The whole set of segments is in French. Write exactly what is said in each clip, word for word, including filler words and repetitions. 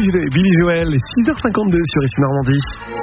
Billy, Billy Joel, six heures cinquante-deux sur Ici Normandie.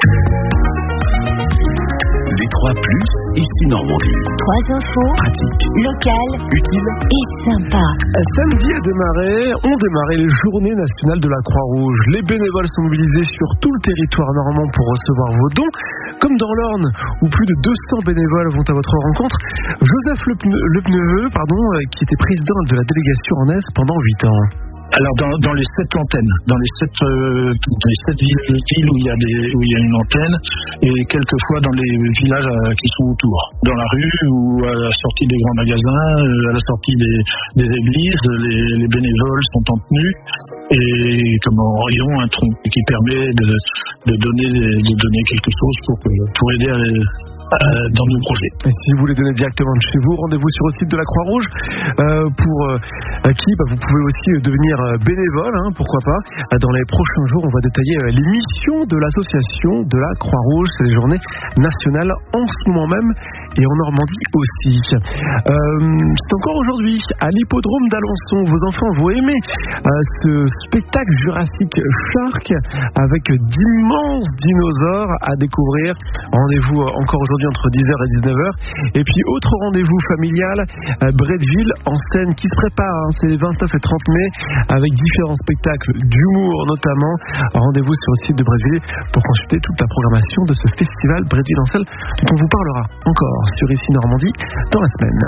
Les trois plus, Ici Normandie. Trois infos, Pratique, locales, utile et sympa. Samedi a démarré, ont démarré les Journées nationales de la Croix-Rouge. Les bénévoles sont mobilisés sur tout le territoire normand pour recevoir vos dons. Comme dans l'Orne, où plus de deux cents bénévoles vont à votre rencontre. Joseph Lepneveux, pardon, qui était président de la délégation en Est pendant huit ans. Alors dans, dans les sept antennes, dans les sept, euh, dans les sept villes, villes où il y a des, où il y a une antenne, et quelquefois dans les villages euh, qui sont autour, dans la rue ou à la sortie des grands magasins, euh, à la sortie des, des églises, les, les bénévoles sont en tenue et comme en rayon un tronc qui permet de, de donner de donner quelque chose pour pour aider à les, dans nos projets. Et si vous voulez donner directement de chez vous, rendez-vous sur le site de la Croix-Rouge euh, pour euh, qui bah, vous pouvez aussi devenir bénévole, hein, pourquoi pas. Dans les prochains jours, on va détailler euh, les missions de l'association de la Croix-Rouge. C'est les journées nationales en ce moment même et en Normandie aussi. Euh, c'est encore aujourd'hui à l'hippodrome d'Alençon. Vos enfants vont aimer euh, ce spectacle Jurassic Shark avec d'immenses dinosaures à découvrir. Rendez-vous encore aujourd'hui entre dix heures et dix-neuf heures. Et puis autre rendez-vous familial, euh, Bretteville en scène qui se prépare, hein, c'est les vingt-neuf et trente mai avec différents spectacles d'humour notamment. Rendez-vous sur le site de Bretteville pour consulter toute la programmation de ce festival Bretteville en scène dont on vous parlera encore sur Ici Normandie dans la semaine.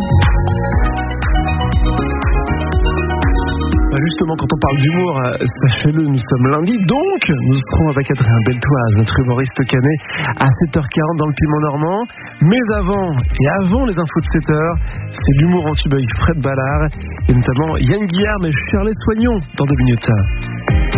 Justement, quand on parle d'humour, sachez-le, nous sommes lundi, donc nous serons avec Adrien Beltoise, notre humoriste canet, à sept heures quarante dans le Piémont normand. Mais avant, et avant les infos de sept heures, c'est l'humour en tube avec Fred Ballard, et notamment Yann Guillard et Shirley Soignon dans deux minutes.